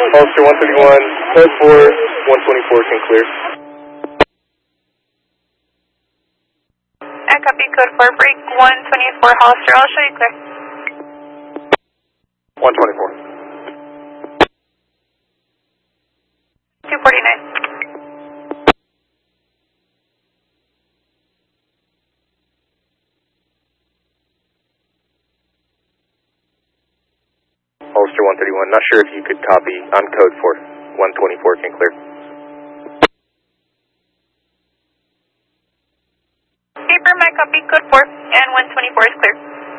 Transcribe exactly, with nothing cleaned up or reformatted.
Holster one thirty-one, code four, one twenty-four can clear. I copy code four, break one twenty-four, Holster, I'll show you clear. one twenty-four. two forty-nine. Holster one thirty-one, not sure if you could copy on code four, one twenty-four can clear. Paper, my copy code four, and one twenty-four is clear.